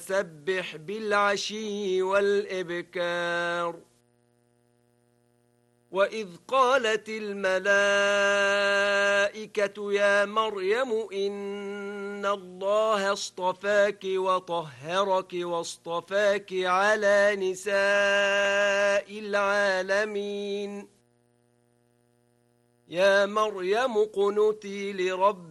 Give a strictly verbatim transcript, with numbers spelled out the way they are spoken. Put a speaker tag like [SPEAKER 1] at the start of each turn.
[SPEAKER 1] فسبح بالعشي والإبكار. وإذ قالت الملائكة يا مريم إن الله اصطفاك وطهرك واصطفاك على نساء العالمين. يا مريم اقنتي لربك